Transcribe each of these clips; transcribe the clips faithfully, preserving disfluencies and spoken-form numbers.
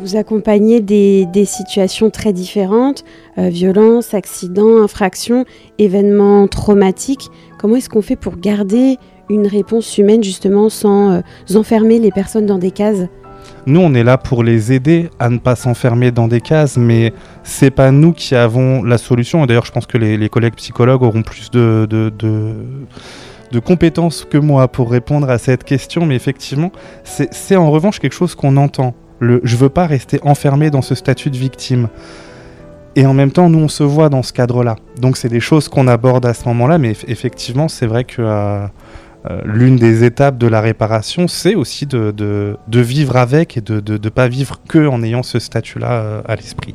Vous accompagnez des, des situations très différentes, euh, violences, accidents, infractions, événements traumatiques. Comment est-ce qu'on fait pour garder une réponse humaine justement sans euh, enfermer les personnes dans des cases ? Nous, on est là pour les aider à ne pas s'enfermer dans des cases, mais c'est pas nous qui avons la solution. Et d'ailleurs, je pense que les, les collègues psychologues auront plus de, de, de, de compétences que moi pour répondre à cette question. Mais effectivement, c'est, c'est en revanche quelque chose qu'on entend. Le, je veux pas rester enfermé dans ce statut de victime. Et en même temps, nous, on se voit dans ce cadre-là. Donc, c'est des choses qu'on aborde à ce moment-là. Mais eff- effectivement, c'est vrai que... Euh, Euh, l'une des étapes de la réparation, c'est aussi de, de, de vivre avec et de ne pas vivre que en ayant ce statut-là euh, à l'esprit.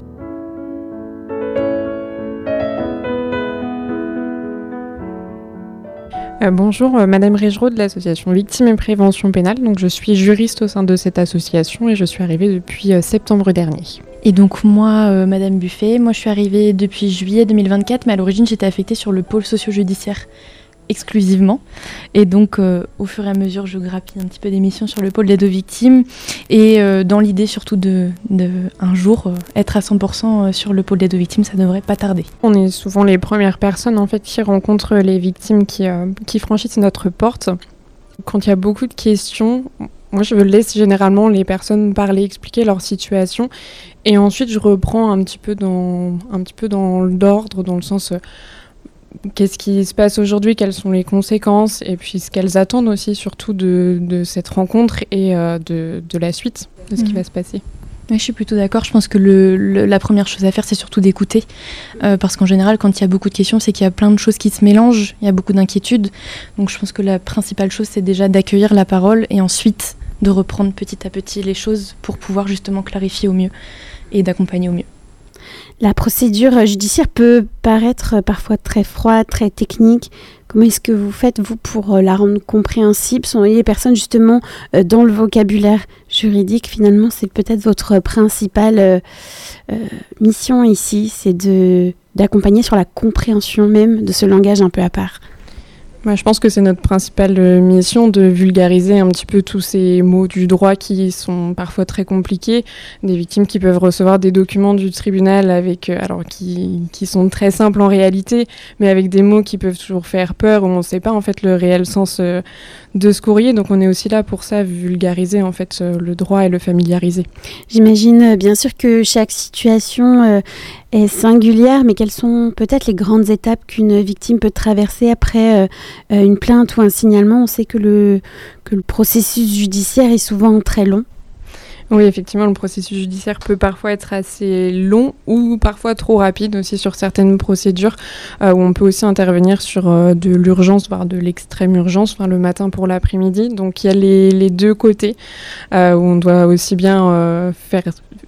Euh, bonjour, euh, Madame Régereau de l'association Victimes et Prévention Pénale. Donc, je suis juriste au sein de cette association et je suis arrivée depuis euh, septembre dernier. Et donc moi, euh, Madame Buffet, moi je suis arrivée depuis juillet deux mille vingt-quatre, mais à l'origine j'étais affectée sur le pôle socio-judiciaire exclusivement. Et donc euh, au fur et à mesure, je grappille un petit peu des missions sur le pôle d'aide aux victimes et euh, dans l'idée surtout de, de un jour euh, être à cent pour cent sur le pôle d'aide aux victimes, ça devrait pas tarder. On est souvent les premières personnes en fait qui rencontrent les victimes qui, euh, qui franchissent notre porte. Quand il y a beaucoup de questions, moi je laisse généralement les personnes parler, expliquer leur situation et ensuite je reprends un petit peu dans, un petit peu dans l'ordre, dans le sens... Euh, qu'est-ce qui se passe aujourd'hui, quelles sont les conséquences et puis ce qu'elles attendent aussi surtout de, de cette rencontre et euh, de, de la suite de ce mmh. qui va se passer. Oui, je suis plutôt d'accord. Je pense que le, le, la première chose à faire, c'est surtout d'écouter. Euh, parce qu'en général, quand il y a beaucoup de questions, c'est qu'il y a plein de choses qui se mélangent, il y a beaucoup d'inquiétudes. Donc je pense que la principale chose, c'est déjà d'accueillir la parole et ensuite de reprendre petit à petit les choses pour pouvoir justement clarifier au mieux et d'accompagner au mieux. La procédure judiciaire peut paraître parfois très froide, très technique. Comment est-ce que vous faites, vous, pour la rendre compréhensible ? Sont les personnes, justement, dans le vocabulaire juridique, finalement, c'est peut-être votre principale euh, euh, mission ici, c'est de, d'accompagner sur la compréhension même de ce langage un peu à part. Bah, je pense que c'est notre principale mission de vulgariser un petit peu tous ces mots du droit qui sont parfois très compliqués. Des victimes qui peuvent recevoir des documents du tribunal avec, euh, alors qui, qui sont très simples en réalité, mais avec des mots qui peuvent toujours faire peur où on ne sait pas en fait le réel sens euh, de ce courrier. Donc on est aussi là pour ça, vulgariser en fait euh, le droit et le familiariser. J'imagine bien sûr que chaque situation euh, est singulière, mais quelles sont peut-être les grandes étapes qu'une victime peut traverser après euh, une plainte ou un signalement ? On sait que le, que le processus judiciaire est souvent très long. Oui, effectivement, le processus judiciaire peut parfois être assez long ou parfois trop rapide aussi sur certaines procédures euh, où on peut aussi intervenir sur euh, de l'urgence, voire de l'extrême urgence, enfin, le matin pour l'après-midi. Donc il y a les, les deux côtés euh, où on doit aussi bien euh, faire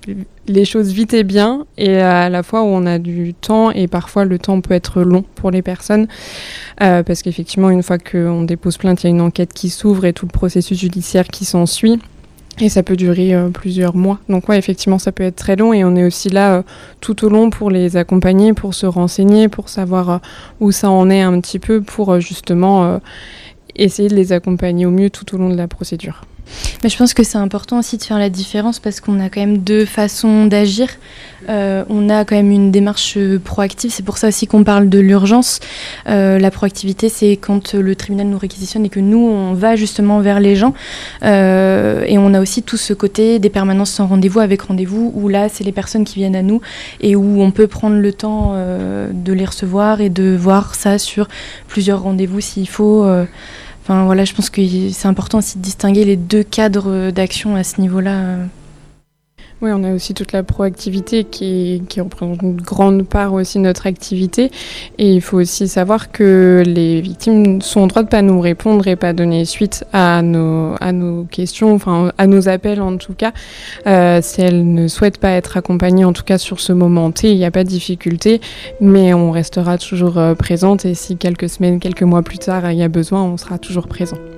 les choses vite et bien et à la fois où on a du temps et parfois le temps peut être long pour les personnes euh, parce qu'effectivement, une fois qu'on dépose plainte, il y a une enquête qui s'ouvre et tout le processus judiciaire qui s'ensuit. Et ça peut durer euh, plusieurs mois. Donc ouais, effectivement, ça peut être très long et on est aussi là euh, tout au long pour les accompagner, pour se renseigner, pour savoir euh, où ça en est un petit peu, pour euh, justement euh, essayer de les accompagner au mieux tout au long de la procédure. Mais je pense que c'est important aussi de faire la différence parce qu'on a quand même deux façons d'agir. Euh, on a quand même une démarche proactive, c'est pour ça aussi qu'on parle de l'urgence. Euh, la proactivité, c'est quand le tribunal nous réquisitionne et que nous, on va justement vers les gens. Euh, et on a aussi tout ce côté des permanences sans rendez-vous avec rendez-vous, où là, c'est les personnes qui viennent à nous et où on peut prendre le temps euh, de les recevoir et de voir ça sur plusieurs rendez-vous s'il faut. Euh, Enfin, voilà, je pense que c'est important aussi de distinguer les deux cadres d'action à ce niveau-là. Oui, on a aussi toute la proactivité qui, qui représente une grande part aussi de notre activité. Et il faut aussi savoir que les victimes sont en droit de ne pas nous répondre et pas donner suite à nos, à nos questions, enfin à nos appels en tout cas. Euh, si elles ne souhaitent pas être accompagnées, en tout cas sur ce moment T, il n'y a pas de difficulté, mais on restera toujours euh, présente et si quelques semaines, quelques mois plus tard, il y a besoin, on sera toujours présent.